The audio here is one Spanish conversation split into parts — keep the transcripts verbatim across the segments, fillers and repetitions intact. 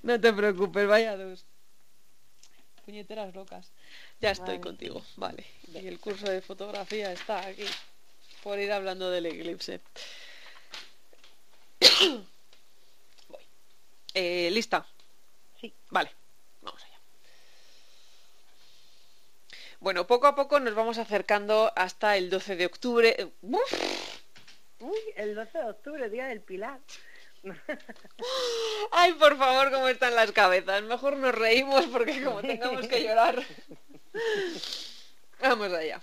No te preocupes, vaya dos. Puñeteras locas. Ya estoy Vale. contigo, vale. Y el curso de fotografía está aquí, por ir hablando del eclipse. Voy. Eh, ¿Lista? Sí. Vale, vamos allá. Bueno, poco a poco nos vamos acercando hasta el doce de octubre. ¡Uf! Uy, el doce de octubre, Día del Pilar. Ay, por favor, cómo están las cabezas. Mejor nos reímos porque como tengamos que llorar. Vamos allá.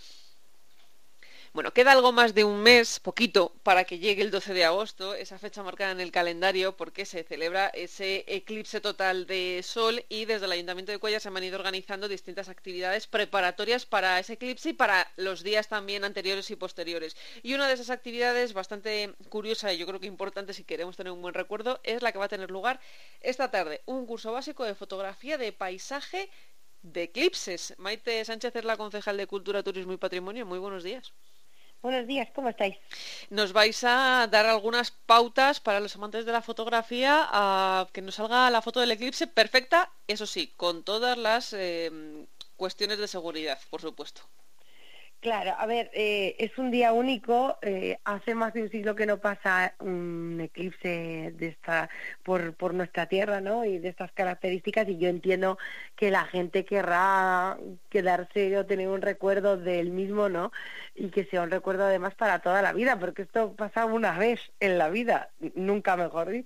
Bueno, queda algo más de un mes, poquito, para que llegue el doce de agosto, esa fecha marcada en el calendario, porque se celebra ese eclipse total de sol y desde el Ayuntamiento de Cuéllar se han ido organizando distintas actividades preparatorias para ese eclipse y para los días también anteriores y posteriores. Y una de esas actividades bastante curiosa y yo creo que importante si queremos tener un buen recuerdo es la que va a tener lugar esta tarde, un curso básico de fotografía de paisaje de eclipses. Maite Sánchez es la concejal de Cultura, Turismo y Patrimonio. Muy buenos días. Buenos días, ¿cómo estáis? Nos vais a dar algunas pautas para los amantes de la fotografía, a que nos salga la foto del eclipse perfecta, eso sí, con todas las eh, cuestiones de seguridad, por supuesto. Claro, a ver, eh, es un día único, eh, hace más de un siglo que no pasa un eclipse de esta por, por nuestra tierra, ¿no? Y de estas características, y yo entiendo que la gente querrá quedarse o tener un recuerdo del mismo, ¿no? Y que sea un recuerdo además para toda la vida, porque esto pasa una vez en la vida, nunca mejor dicho.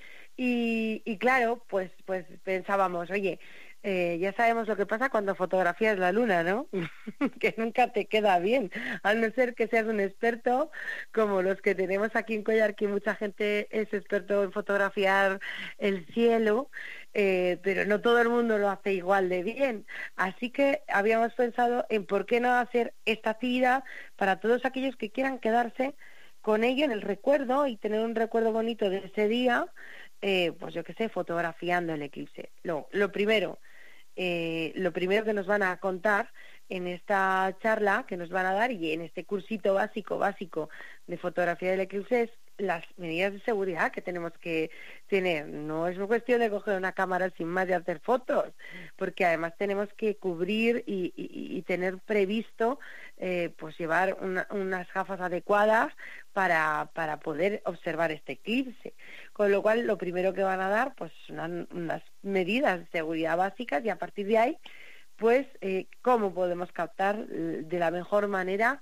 Y, y claro, pues, pues pensábamos, oye, Eh, ya sabemos lo que pasa cuando fotografías la luna, ¿no? Que nunca te queda bien, a no ser que seas un experto como los que tenemos aquí en Cuéllar, que mucha gente es experto en fotografiar el cielo, eh, pero no todo el mundo lo hace igual de bien. Así que habíamos pensado en por qué no hacer esta actividad para todos aquellos que quieran quedarse con ello en el recuerdo y tener un recuerdo bonito de ese día, eh, pues yo qué sé, fotografiando el eclipse. Lo, lo primero, eh, lo primero que nos van a contar en esta charla que nos van a dar y en este cursito básico, básico de fotografía del eclipse es las medidas de seguridad que tenemos que tener. No es una cuestión de coger una cámara sin más y hacer fotos, porque además tenemos que cubrir y, y, y tener previsto eh, pues llevar una, unas gafas adecuadas para, para poder observar este eclipse. Con lo cual, lo primero que van a dar pues una, unas medidas de seguridad básicas y a partir de ahí pues eh, cómo podemos captar de la mejor manera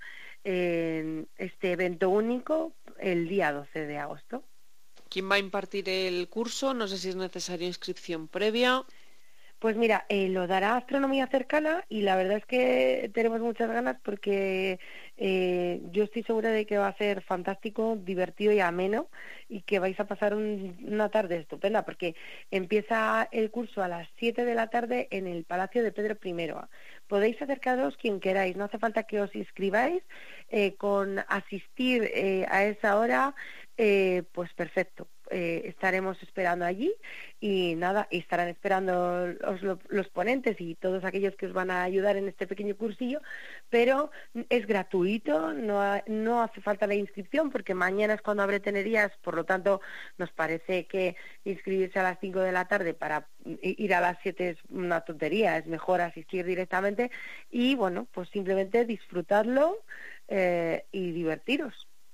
eh, este evento único el día doce de agosto. ¿Quién va a impartir el curso? No sé si es necesaria inscripción previa. Pues mira, eh, lo dará Astronomía Cercana y la verdad es que tenemos muchas ganas porque eh, yo estoy segura de que va a ser fantástico, divertido y ameno y que vais a pasar un, una tarde estupenda porque empieza el curso a las siete de la tarde en el Palacio de Pedro primero. Podéis acercaros quien queráis, no hace falta que os inscribáis, eh, con asistir eh, a esa hora, eh, pues perfecto. Eh, estaremos esperando allí y nada, y estarán esperando los, los ponentes y todos aquellos que os van a ayudar en este pequeño cursillo, pero es gratuito, no, ha, no hace falta la inscripción porque mañana es cuando abre Tenerías, por lo tanto nos parece que inscribirse a las cinco de la tarde para ir a las siete es una tontería, es mejor asistir directamente y bueno, pues simplemente disfrutadlo eh, y divertiros.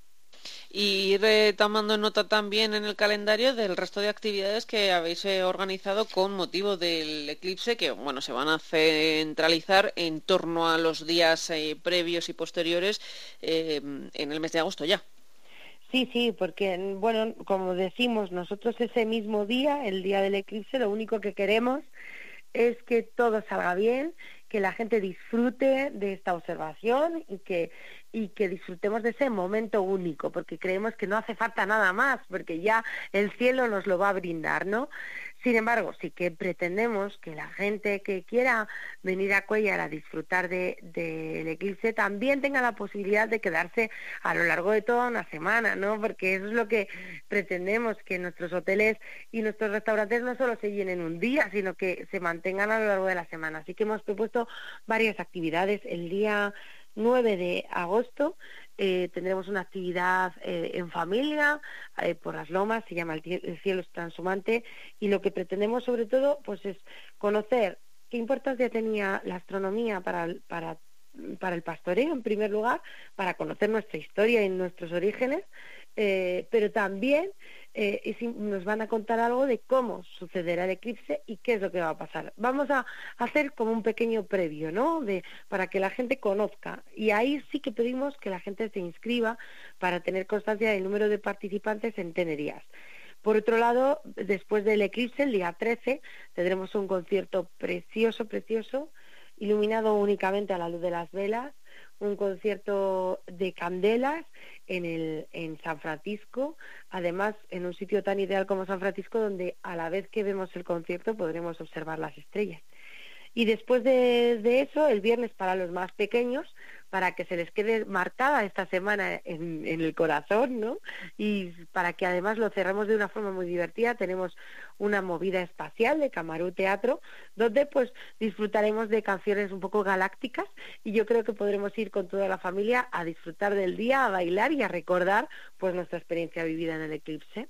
Y ir eh, tomando nota también en el calendario del resto de actividades que habéis eh, organizado con motivo del eclipse, que bueno, se van a centralizar en torno a los días eh, previos y posteriores eh, en el mes de agosto ya. Sí, sí, porque, bueno, como decimos, nosotros ese mismo día, el día del eclipse, lo único que queremos es que todo salga bien, que la gente disfrute de esta observación y que y que disfrutemos de ese momento único, porque creemos que no hace falta nada más, porque ya el cielo nos lo va a brindar, ¿no? Sin embargo, sí que pretendemos que la gente que quiera venir a Cuéllar a disfrutar de, del eclipse también tenga la posibilidad de quedarse a lo largo de toda una semana, ¿no? Porque eso es lo que pretendemos, que nuestros hoteles y nuestros restaurantes no solo se llenen un día, sino que se mantengan a lo largo de la semana. Así que hemos propuesto varias actividades. El día nueve de agosto eh, tendremos una actividad eh, en familia eh, por las lomas, se llama el, el cielo transhumante, y lo que pretendemos sobre todo pues es conocer qué importancia tenía la astronomía para, para, para el pastoreo en primer lugar, para conocer nuestra historia y nuestros orígenes, eh, pero también Eh, y si nos van a contar algo de cómo sucederá el eclipse y qué es lo que va a pasar. Vamos a hacer como un pequeño previo, ¿no? De, para que la gente conozca. Y ahí sí que pedimos que la gente se inscriba para tener constancia del número de participantes en Tenerías. Por otro lado, después del eclipse, el día trece, tendremos un concierto precioso, precioso, iluminado únicamente a la luz de las velas, un concierto de candelas en, el, en San Francisco, además en un sitio tan ideal como San Francisco, donde a la vez que vemos el concierto podremos observar las estrellas. Y después de, de eso, el viernes para los más pequeños, para que se les quede marcada esta semana en, en el corazón, ¿no? Y para que además lo cerremos de una forma muy divertida, tenemos una movida espacial de Camarú Teatro, donde pues disfrutaremos de canciones un poco galácticas, y yo creo que podremos ir con toda la familia a disfrutar del día, a bailar y a recordar pues nuestra experiencia vivida en el eclipse.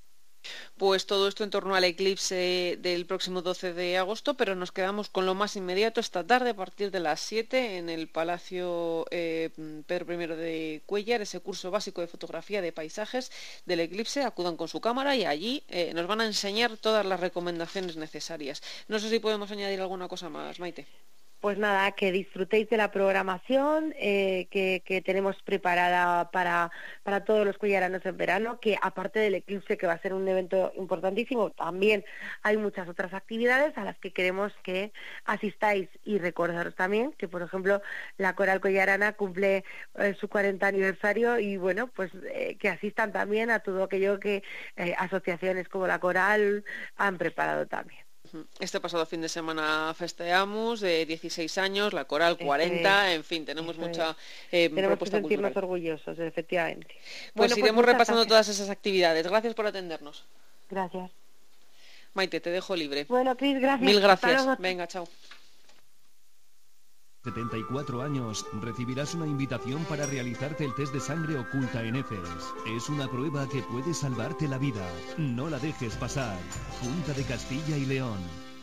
Pues todo esto en torno al eclipse del próximo doce de agosto, pero nos quedamos con lo más inmediato esta tarde a partir de las siete en el Palacio eh, Pedro primero de Cuéllar, ese curso básico de fotografía de paisajes del eclipse. Acudan con su cámara y allí eh, nos van a enseñar todas las recomendaciones necesarias. No sé si podemos añadir alguna cosa más, Maite. Pues nada, que disfrutéis de la programación eh, que, que tenemos preparada para, para todos los cuellaranos en verano, que aparte del eclipse, que va a ser un evento importantísimo, también hay muchas otras actividades a las que queremos que asistáis. Y recordaros también que, por ejemplo, la Coral Cuellarana cumple eh, su cuarenta aniversario, y bueno, pues eh, que asistan también a todo aquello que eh, asociaciones como la Coral han preparado también. Este pasado fin de semana festeamos de dieciséis años, la Coral cuarenta, en fin, tenemos mucha eh, tenemos propuesta que sentirnos cultural. orgullosos, efectivamente. Pues bueno, iremos pues repasando gracias. todas esas actividades. Gracias por atendernos. Gracias. Maite, te dejo libre. Bueno, Cris, gracias. Mil gracias. Venga, chao. setenta y cuatro años, recibirás una invitación para realizarte el test de sangre oculta en heces. Es una prueba que puede salvarte la vida. No la dejes pasar. Junta de Castilla y León.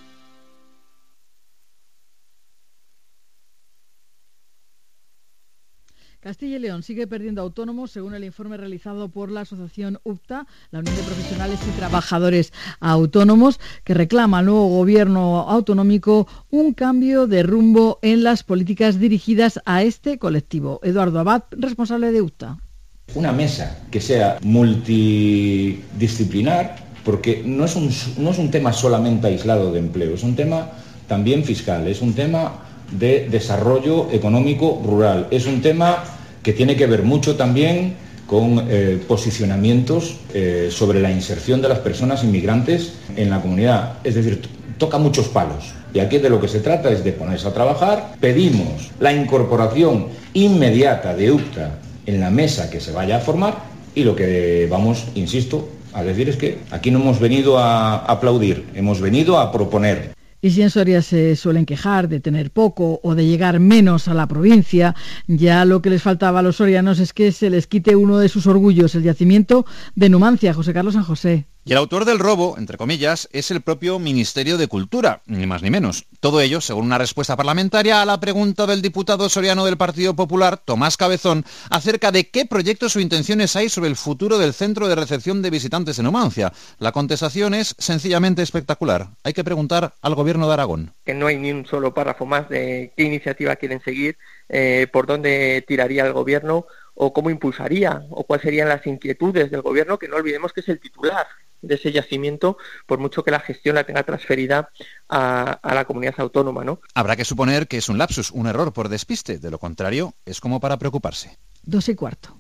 Castilla y León sigue perdiendo autónomos, según el informe realizado por la asociación U P T A, la Unión de Profesionales y Trabajadores Autónomos, que reclama al nuevo gobierno autonómico un cambio de rumbo en las políticas dirigidas a este colectivo. Eduardo Abad, responsable de U P T A. Una mesa que sea multidisciplinar, porque no es un, no es un tema solamente aislado de empleo, es un tema también fiscal, es un tema de desarrollo económico rural, es un tema que tiene que ver mucho también con eh, posicionamientos eh, sobre la inserción de las personas inmigrantes en la comunidad, es decir, toca muchos palos. Y aquí de lo que se trata es de ponerse a trabajar. Pedimos la incorporación inmediata de U P T A en la mesa que se vaya a formar, y lo que vamos, insisto, a decir es que aquí no hemos venido a aplaudir, hemos venido a proponer. Y si en Soria se suelen quejar de tener poco o de llegar menos a la provincia, ya lo que les faltaba a los sorianos es que se les quite uno de sus orgullos, el yacimiento de Numancia. José Carlos San José. Y el autor del robo, entre comillas, es el propio Ministerio de Cultura, ni más ni menos. Todo ello, según una respuesta parlamentaria a la pregunta del diputado soriano del Partido Popular, Tomás Cabezón, acerca de qué proyectos o intenciones hay sobre el futuro del centro de recepción de visitantes en Numancia. La contestación es sencillamente espectacular. Hay que preguntar al Gobierno de Aragón. Que no hay ni un solo párrafo más de qué iniciativa quieren seguir, eh, por dónde tiraría el Gobierno, o cómo impulsaría, o cuáles serían las inquietudes del Gobierno, que no olvidemos que es el titular de ese yacimiento, por mucho que la gestión la tenga transferida a, a la comunidad autónoma, ¿no? Habrá que suponer que es un lapsus, un error por despiste. De lo contrario, es como para preocuparse. Dos y cuarto.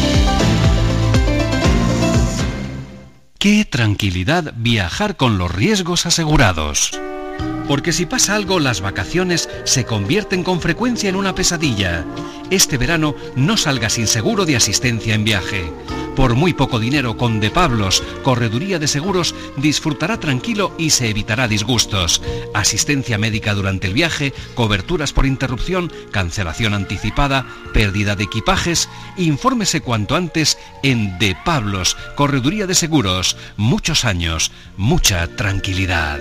Qué tranquilidad viajar con los riesgos asegurados. Porque si pasa algo, las vacaciones se convierten con frecuencia en una pesadilla. Este verano no salga sin seguro de asistencia en viaje. Por muy poco dinero con De Pablos, Correduría de Seguros, disfrutará tranquilo y se evitará disgustos. Asistencia médica durante el viaje, coberturas por interrupción, cancelación anticipada, pérdida de equipajes. Infórmese cuanto antes en De Pablos, Correduría de Seguros. Muchos años, mucha tranquilidad.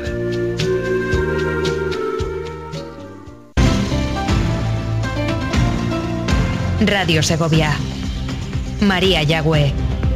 Radio Segovia. María Yagüe.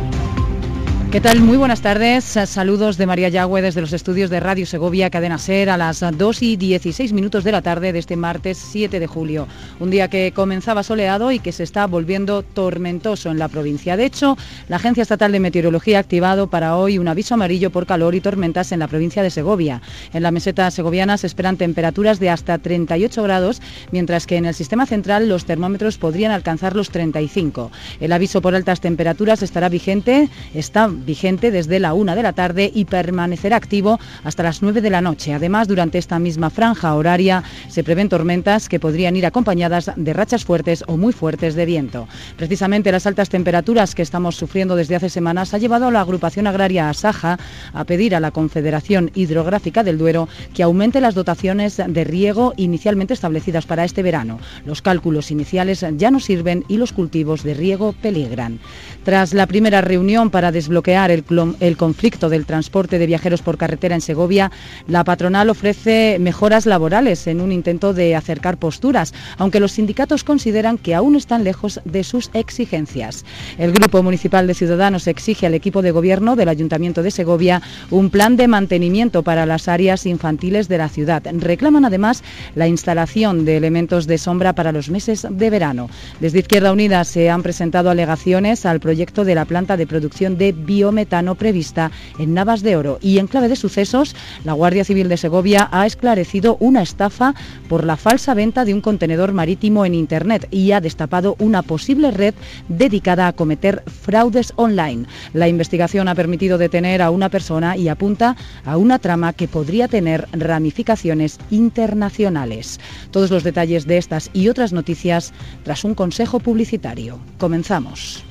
¿Qué tal? Muy buenas tardes. Saludos de María Yagüe desde los estudios de Radio Segovia, Cadena SER, a las dos y dieciséis minutos de la tarde de este martes siete de julio. Un día que comenzaba soleado y que se está volviendo tormentoso en la provincia. De hecho, la Agencia Estatal de Meteorología ha activado para hoy un aviso amarillo por calor y tormentas en la provincia de Segovia. En la meseta segoviana se esperan temperaturas de hasta treinta y ocho grados, mientras que en el sistema central los termómetros podrían alcanzar los treinta y cinco. El aviso por altas temperaturas estará vigente, está vigente desde la una de la tarde y permanecerá activo hasta las nueve de la noche. Además, durante esta misma franja horaria se prevén tormentas que podrían ir acompañadas de rachas fuertes o muy fuertes de viento. Precisamente las altas temperaturas que estamos sufriendo desde hace semanas ha llevado a la agrupación agraria Asaja a pedir a la Confederación Hidrográfica del Duero que aumente las dotaciones de riego inicialmente establecidas para este verano. Los cálculos iniciales ya no sirven y los cultivos de riego peligran. Tras la primera reunión para desbloquear El, el conflicto del transporte de viajeros por carretera en Segovia, la patronal ofrece mejoras laborales en un intento de acercar posturas, aunque los sindicatos consideran que aún están lejos de sus exigencias. El Grupo Municipal de Ciudadanos exige al equipo de gobierno del Ayuntamiento de Segovia un plan de mantenimiento para las áreas infantiles de la ciudad. Reclaman además la instalación de elementos de sombra para los meses de verano. Desde Izquierda Unida se han presentado alegaciones al proyecto de la planta de producción de biometano prevista en Navas de Oro. Y en clave de sucesos, la Guardia Civil de Segovia ha esclarecido una estafa por la falsa venta de un contenedor marítimo en Internet y ha destapado una posible red dedicada a cometer fraudes online. La investigación ha permitido detener a una persona y apunta a una trama que podría tener ramificaciones internacionales. Todos los detalles de estas y otras noticias tras un consejo publicitario. Comenzamos.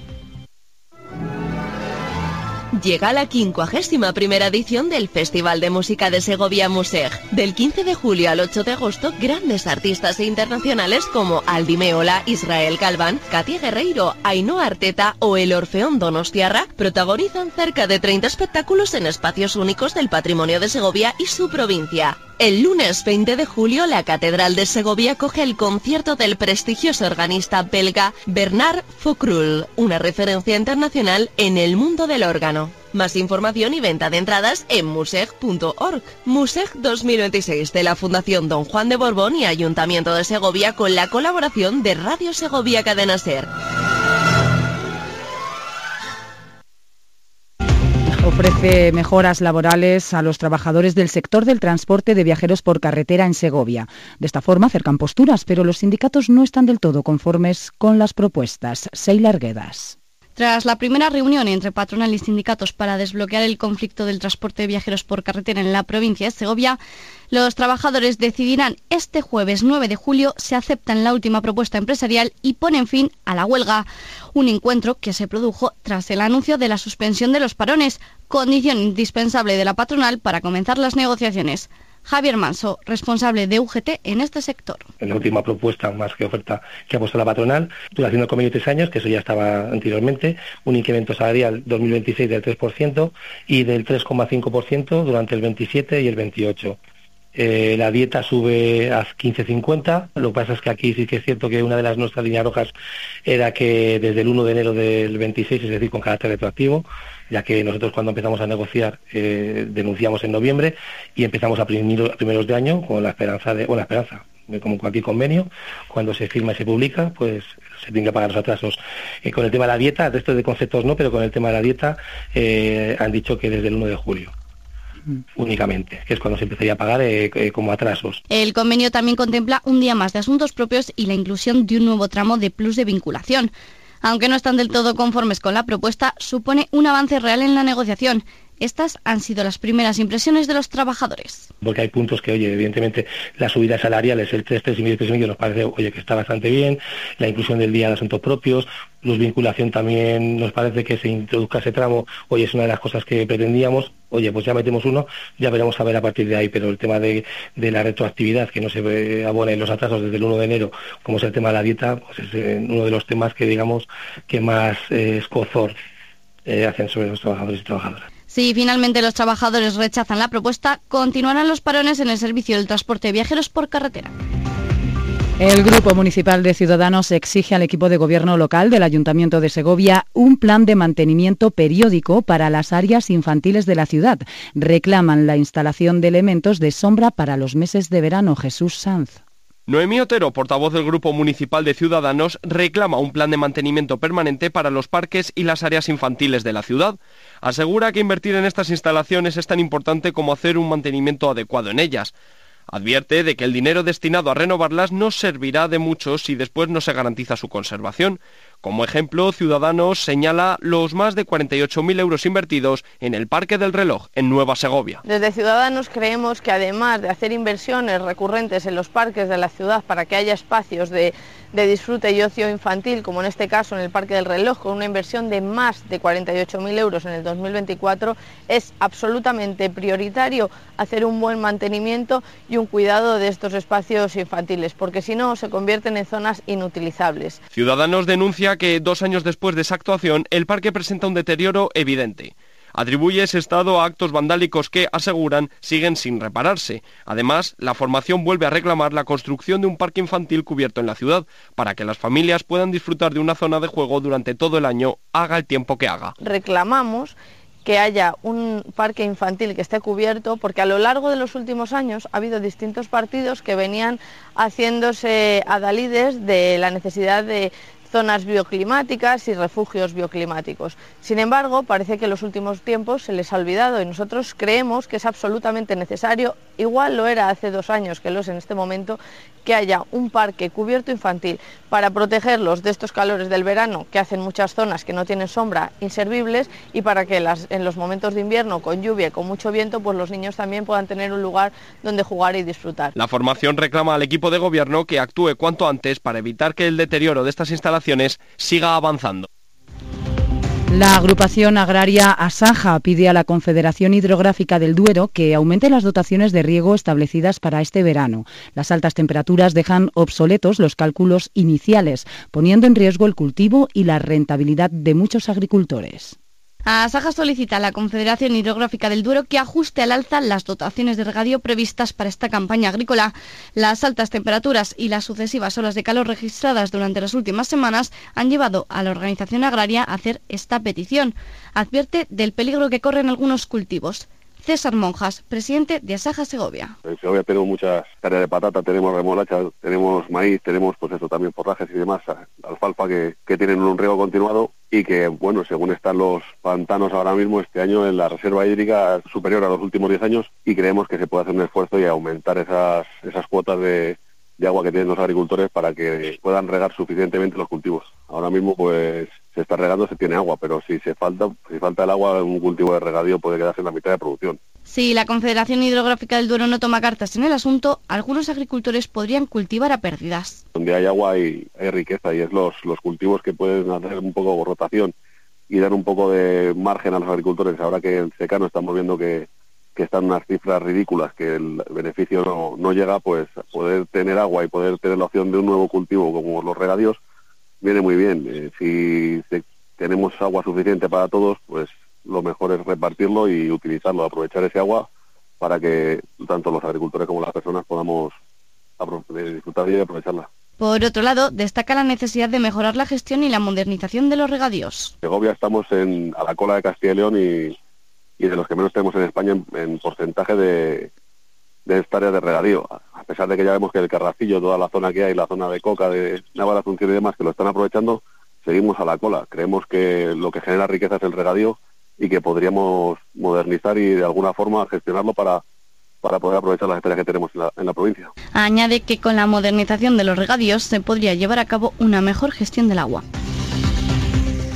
Llega la quincuagésima primera edición del Festival de Música de Segovia Museg. Del quince de julio al ocho de agosto, grandes artistas internacionales como Aldi Meola, Israel Galván, Katia Guerreiro, Ainhoa Arteta o el Orfeón Donostiarra protagonizan cerca de treinta espectáculos en espacios únicos del patrimonio de Segovia y su provincia. El lunes veinte de julio, la Catedral de Segovia coge el concierto del prestigioso organista belga Bernard Faucrul, una referencia internacional en el mundo del órgano. Más información y venta de entradas en museg punto org. Museg dos mil veintiséis de la Fundación Don Juan de Borbón y Ayuntamiento de Segovia con la colaboración de Radio Segovia Cadena SER. Ofrece mejoras laborales a los trabajadores del sector del transporte de viajeros por carretera en Segovia. De esta forma acercan posturas, pero los sindicatos no están del todo conformes con las propuestas. Seila Arguedas. Tras la primera reunión entre patronal y sindicatos para desbloquear el conflicto del transporte de viajeros por carretera en la provincia de Segovia, los trabajadores decidirán este jueves nueve de julio si aceptan la última propuesta empresarial y ponen fin a la huelga. Un encuentro que se produjo tras el anuncio de la suspensión de los parones, condición indispensable de la patronal para comenzar las negociaciones. Javier Manso, responsable de U G T en este sector. En la última propuesta, más que oferta que ha puesto la patronal, duración del convenio de tres años, que eso ya estaba anteriormente, un incremento salarial dos mil veintiséis del tres por ciento y del tres coma cinco por ciento durante el veintisiete y el veintiocho. Eh, la dieta sube a quince cincuenta, lo que pasa es que aquí sí que es cierto que una de las nuestras líneas rojas era que desde el uno de enero del veintiséis, es decir, con carácter retroactivo, ya que nosotros cuando empezamos a negociar eh, denunciamos en noviembre y empezamos a primeros de año con la esperanza de, bueno, la esperanza, como cualquier convenio, cuando se firma y se publica, pues se tienen que pagar los atrasos. Eh, con el tema de la dieta, el resto de conceptos no, pero con el tema de la dieta eh, han dicho que desde el uno de julio. Únicamente, que es cuando se empezaría a pagar eh, eh, como atrasos. El convenio también contempla un día más de asuntos propios y la inclusión de un nuevo tramo de plus de vinculación. Aunque no están del todo conformes con la propuesta, supone un avance real en la negociación. Estas han sido las primeras impresiones de los trabajadores. Porque hay puntos que, oye, evidentemente la subida salarial es el tres, tres y medio, tres y medio, nos parece, oye, que está bastante bien, la inclusión del día de asuntos propios, luz vinculación también nos parece que se introduzca ese tramo, oye, es una de las cosas que pretendíamos, oye, pues ya metemos uno, ya veremos a ver a partir de ahí, pero el tema de, de la retroactividad, que no se abone los atrasos desde el uno de enero, como es el tema de la dieta, pues es eh, uno de los temas que digamos que más eh, escozor eh, hacen sobre los trabajadores y trabajadoras. Si finalmente los trabajadores rechazan la propuesta, continuarán los parones en el servicio del transporte de viajeros por carretera. El Grupo Municipal de Ciudadanos exige al equipo de gobierno local del Ayuntamiento de Segovia un plan de mantenimiento periódico para las áreas infantiles de la ciudad. Reclaman la instalación de elementos de sombra para los meses de verano. Jesús Sanz. Noemí Otero, portavoz del Grupo Municipal de Ciudadanos, reclama un plan de mantenimiento permanente para los parques y las áreas infantiles de la ciudad. Asegura que invertir en estas instalaciones es tan importante como hacer un mantenimiento adecuado en ellas. Advierte de que el dinero destinado a renovarlas no servirá de mucho si después no se garantiza su conservación. Como ejemplo, Ciudadanos señala los más de cuarenta y ocho mil euros invertidos en el Parque del Reloj, en Nueva Segovia. Desde Ciudadanos creemos que además de hacer inversiones recurrentes en los parques de la ciudad para que haya espacios de, de disfrute y ocio infantil, como en este caso en el Parque del Reloj, con una inversión de más de cuarenta y ocho mil euros en el dos mil veinticuatro, es absolutamente prioritario hacer un buen mantenimiento y un cuidado de estos espacios infantiles, porque si no se convierten en zonas inutilizables. Ciudadanos denuncia que dos años después de esa actuación el parque presenta un deterioro evidente. Atribuye ese estado a actos vandálicos que, aseguran, siguen sin repararse. Además, la formación vuelve a reclamar la construcción de un parque infantil cubierto en la ciudad, para que las familias puedan disfrutar de una zona de juego durante todo el año, haga el tiempo que haga. Reclamamos que haya un parque infantil que esté cubierto, porque a lo largo de los últimos años ha habido distintos partidos que venían haciéndose adalides de la necesidad de zonas bioclimáticas y refugios bioclimáticos. Sin embargo, parece que en los últimos tiempos se les ha olvidado y nosotros creemos que es absolutamente necesario, igual lo era hace dos años que lo es en este momento, que haya un parque cubierto infantil para protegerlos de estos calores del verano que hacen muchas zonas que no tienen sombra inservibles y para que las, en los momentos de invierno con lluvia y con mucho viento pues los niños también puedan tener un lugar donde jugar y disfrutar. La formación reclama al equipo de gobierno que actúe cuanto antes para evitar que el deterioro de estas instalaciones siga avanzando. La agrupación agraria Asaja pide a la Confederación Hidrográfica del Duero que aumente las dotaciones de riego establecidas para este verano. Las altas temperaturas dejan obsoletos los cálculos iniciales, poniendo en riesgo el cultivo y la rentabilidad de muchos agricultores. Asaja solicita a la Confederación Hidrográfica del Duero que ajuste al alza las dotaciones de regadío previstas para esta campaña agrícola. Las altas temperaturas y las sucesivas olas de calor registradas durante las últimas semanas han llevado a la organización agraria a hacer esta petición. Advierte del peligro que corren algunos cultivos. César Monjas, presidente de Asaja Segovia. En Segovia tenemos muchas áreas de patata, tenemos remolacha, tenemos maíz, tenemos pues eso también forrajes y demás, alfalfa que, que tienen un riego continuado y que, bueno, según están los pantanos ahora mismo, este año en la reserva hídrica es superior a los últimos diez años y creemos que se puede hacer un esfuerzo y aumentar esas, esas cuotas de, de agua que tienen los agricultores para que puedan regar suficientemente los cultivos. Ahora mismo pues se está regando, se tiene agua, pero si se falta, si falta el agua, un cultivo de regadío puede quedarse en la mitad de producción. Si la Confederación Hidrográfica del Duero no toma cartas en el asunto, algunos agricultores podrían cultivar a pérdidas. Donde hay agua hay, hay riqueza y es los, los cultivos que pueden hacer un poco de rotación y dar un poco de margen a los agricultores. Ahora que en secano estamos viendo que, que están unas cifras ridículas, que el beneficio no, no llega, pues poder tener agua y poder tener la opción de un nuevo cultivo como los regadíos viene muy bien. Eh, si se, tenemos agua suficiente para todos, pues lo mejor es repartirlo y utilizarlo, aprovechar ese agua para que tanto los agricultores como las personas podamos disfrutar de ella y aprovecharla. Por otro lado, destaca la necesidad de mejorar la gestión y la modernización de los regadíos. En Segovia estamos en, a la cola de Castilla y León y, y de los que menos tenemos en España en, en porcentaje de, de esta área de regadío. A pesar de que ya vemos que el Carracillo, toda la zona que hay, la zona de Coca, de Navarasunción y demás, que lo están aprovechando, seguimos a la cola. Creemos que lo que genera riqueza es el regadío y que podríamos modernizar y de alguna forma gestionarlo para, para poder aprovechar las hectáreas que tenemos en la, en la provincia. Añade que con la modernización de los regadíos se podría llevar a cabo una mejor gestión del agua.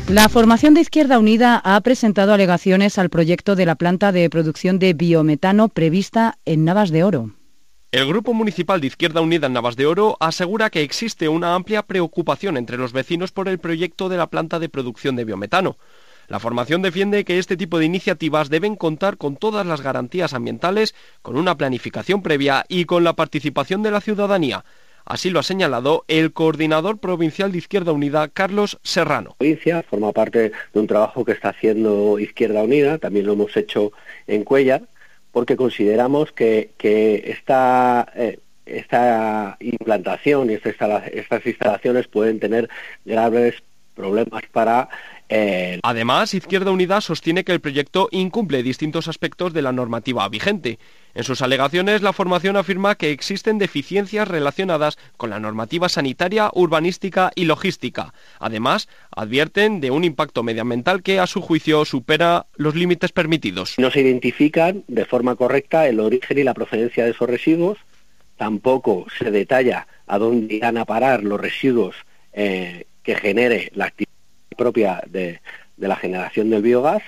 La formación de Izquierda Unida ha presentado alegaciones al proyecto de la planta de producción de biometano prevista en Navas de Oro. El Grupo Municipal de Izquierda Unida en Navas de Oro asegura que existe una amplia preocupación entre los vecinos por el proyecto de la planta de producción de biometano. La formación defiende que este tipo de iniciativas deben contar con todas las garantías ambientales, con una planificación previa y con la participación de la ciudadanía. Así lo ha señalado el coordinador provincial de Izquierda Unida, Carlos Serrano. La provincia forma parte de un trabajo que está haciendo Izquierda Unida, también lo hemos hecho en Cuéllar, porque consideramos que, que esta, eh, esta implantación y esta instala, estas instalaciones pueden tener graves problemas para... Eh... Además, Izquierda Unida sostiene que el proyecto incumple distintos aspectos de la normativa vigente. En sus alegaciones, la formación afirma que existen deficiencias relacionadas con la normativa sanitaria, urbanística y logística. Además, advierten de un impacto medioambiental que, a su juicio, supera los límites permitidos. No se identifican de forma correcta el origen y la procedencia de esos residuos, tampoco se detalla a dónde irán a parar los residuos eh, que genere la actividad propia de, de la generación del biogás,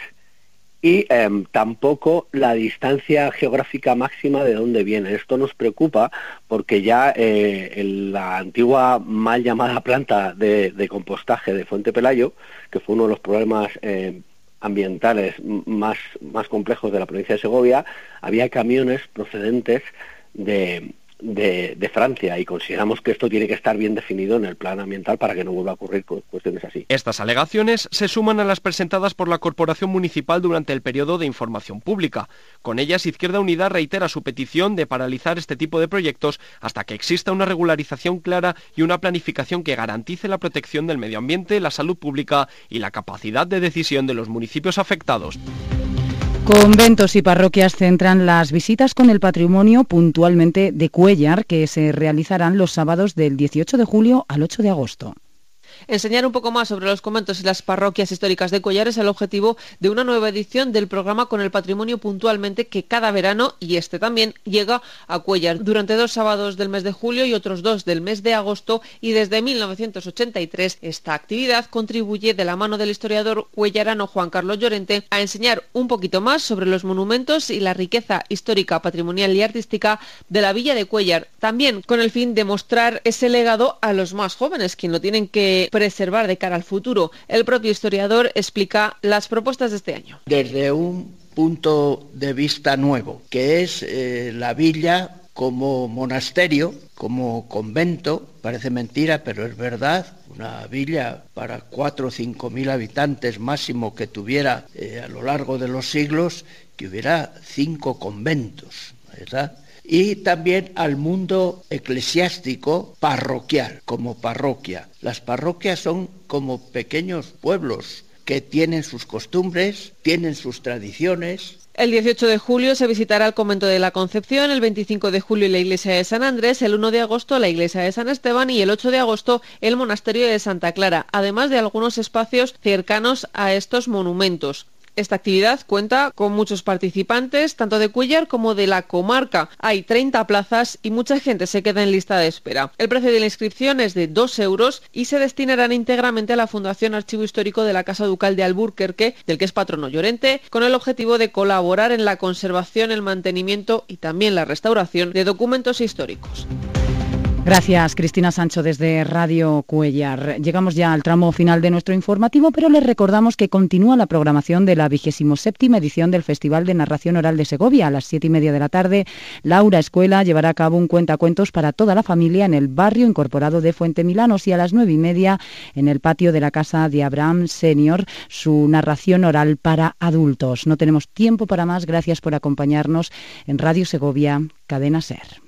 y eh, tampoco la distancia geográfica máxima de dónde viene. Esto nos preocupa porque ya eh, en la antigua mal llamada planta de, de compostaje de Fuente Pelayo, que fue uno de los problemas eh, ambientales más, más complejos de la provincia de Segovia, había camiones procedentes de... De, de Francia, y consideramos que esto tiene que estar bien definido en el plan ambiental para que no vuelva a ocurrir cuestiones así. Estas alegaciones se suman a las presentadas por la Corporación Municipal durante el periodo de información pública. Con ellas, Izquierda Unida reitera su petición de paralizar este tipo de proyectos hasta que exista una regularización clara y una planificación que garantice la protección del medio ambiente, la salud pública y la capacidad de decisión de los municipios afectados. Conventos y parroquias centran las visitas con el patrimonio puntualmente de Cuéllar, que se realizarán los sábados del dieciocho de julio al ocho de agosto. Enseñar un poco más sobre los conventos y las parroquias históricas de Cuéllar es el objetivo de una nueva edición del programa Con el Patrimonio Puntualmente, que cada verano, y este también, llega a Cuéllar durante dos sábados del mes de julio y otros dos del mes de agosto, y desde mil novecientos ochenta y tres esta actividad contribuye, de la mano del historiador cuellarano Juan Carlos Llorente, a enseñar un poquito más sobre los monumentos y la riqueza histórica, patrimonial y artística de la villa de Cuéllar, también con el fin de mostrar ese legado a los más jóvenes, quien lo tienen que preservar de cara al futuro. El propio historiador explica las propuestas de este año. Desde un punto de vista nuevo, que es eh, la villa como monasterio, como convento, parece mentira, pero es verdad, una villa para cuatro o cinco mil habitantes máximo que tuviera eh, a lo largo de los siglos, que hubiera cinco conventos, ¿verdad? Y también al mundo eclesiástico parroquial, como parroquia. Las parroquias son como pequeños pueblos que tienen sus costumbres, tienen sus tradiciones. El dieciocho de julio se visitará el convento de la Concepción, el veinticinco de julio la iglesia de San Andrés, el uno de agosto la iglesia de San Esteban y el ocho de agosto el monasterio de Santa Clara, además de algunos espacios cercanos a estos monumentos. Esta actividad cuenta con muchos participantes, tanto de Cuéllar como de la comarca. Hay treinta plazas y mucha gente se queda en lista de espera. El precio de la inscripción es de dos euros y se destinarán íntegramente a la Fundación Archivo Histórico de la Casa Ducal de Alburquerque, del que es patrono Llorente, con el objetivo de colaborar en la conservación, el mantenimiento y también la restauración de documentos históricos. Gracias, Cristina Sancho, desde Radio Cuéllar. Llegamos ya al tramo final de nuestro informativo, pero les recordamos que continúa la programación de la vigésimo séptima edición del Festival de Narración Oral de Segovia. A las siete y media de la tarde, Laura Escuela llevará a cabo un cuentacuentos para toda la familia en el barrio incorporado de Fuente Milanos, y a las nueve y media, en el patio de la Casa de Abraham Senior, su narración oral para adultos. No tenemos tiempo para más. Gracias por acompañarnos en Radio Segovia, Cadena SER.